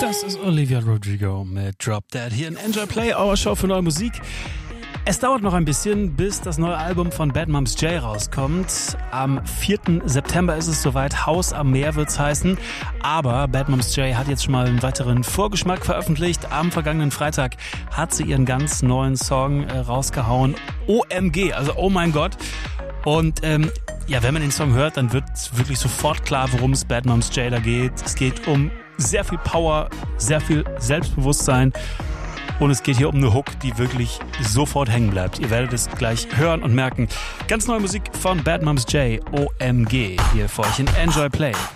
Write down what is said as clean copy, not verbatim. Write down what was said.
Das ist Olivia Rodrigo mit Drop Dead hier in Enjoy Play, our Show für neue Musik. Es dauert noch ein bisschen, bis das neue Album von Bad Moms J rauskommt. Am 4. September ist es soweit, Haus am Meer wird's heißen. Aber Bad Moms J hat jetzt schon mal einen weiteren Vorgeschmack veröffentlicht. Am vergangenen Freitag hat sie ihren ganz neuen Song rausgehauen. OMG, also oh mein Gott. Und ja, wenn man den Song hört, dann wird wirklich sofort klar, worum es Bad Moms J da geht. Es geht um sehr viel Power, sehr viel Selbstbewusstsein und es geht hier um eine Hook, die wirklich sofort hängen bleibt. Ihr werdet es gleich hören und merken. Ganz neue Musik von Bad Moms J, OMG, hier für euch in Enjoy Play.